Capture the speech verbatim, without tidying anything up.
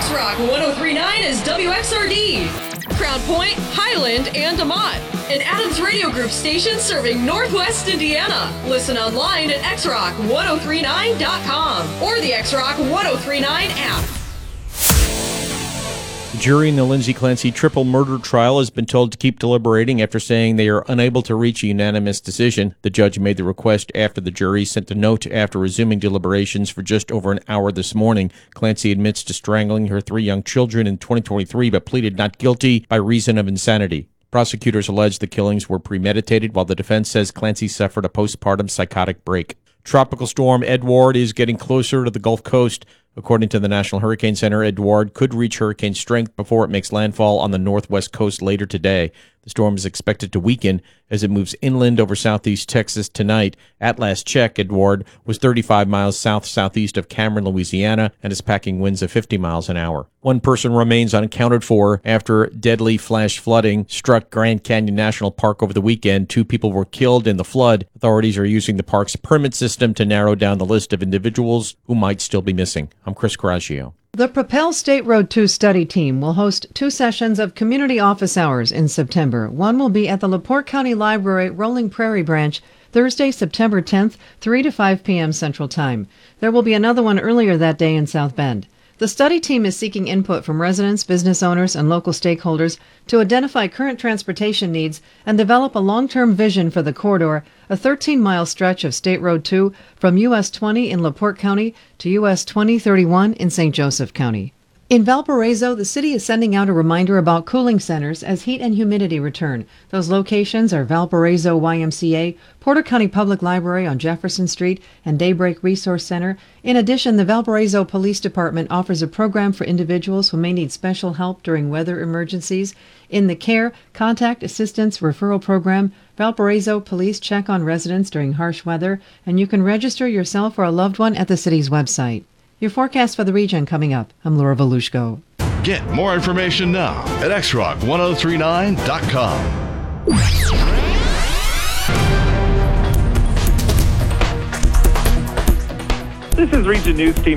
X-Rock one oh three point nine is W X R D. Crown Point, Highland, and Amott. An Adams Radio Group station serving Northwest Indiana. Listen online at x rock ten thirty-nine dot com or the X-Rock ten thirty-nine app. The jury in the Lindsay Clancy triple murder trial has been told to keep deliberating after saying they are unable to reach a unanimous decision. The judge made the request after the jury sent a note after resuming deliberations for just over an hour this morning. Clancy admits to strangling her three young children in twenty twenty-three, but pleaded not guilty by reason of insanity. Prosecutors allege the killings were premeditated, while the defense says Clancy suffered a postpartum psychotic break. Tropical storm Edward is getting closer to the Gulf Coast. According to the National Hurricane Center, Edward could reach hurricane strength before it makes landfall on the northwest coast later today. The storm is expected to weaken as it moves inland over southeast Texas tonight. At last check, Edward was thirty-five miles south-southeast of Cameron, Louisiana, and is packing winds of fifty miles an hour. One person remains unaccounted for after deadly flash flooding struck Grand Canyon National Park over the weekend. Two people were killed in the flood. Authorities are using the park's permit system to narrow down the list of individuals who might still be missing. I'm Chris Coraggio. The Propel State Road two study team will host two sessions of community office hours in September. One will be at the LaPorte County Library Rolling Prairie Branch Thursday, September tenth, three to five p.m. Central Time. There will be another one earlier that day in South Bend. The study team is seeking input from residents, business owners, and local stakeholders to identify current transportation needs and develop a long-term vision for the corridor, a thirteen-mile stretch of State Road two from U S twenty in LaPorte County to U S twenty thirty-one in Saint Joseph County. In Valparaiso, the city is sending out a reminder about cooling centers as heat and humidity return. Those locations are Valparaiso Y M C A, Porter County Public Library on Jefferson Street, and Daybreak Resource Center. In addition, the Valparaiso Police Department offers a program for individuals who may need special help during weather emergencies. In the CARE, Contact Assistance Referral Program, Valparaiso Police check on residents during harsh weather, and you can register yourself or a loved one at the city's website. Your forecast for the region coming up. I'm Laura Volushko. Get more information now at x rock ten thirty-nine dot com. This is Region News Team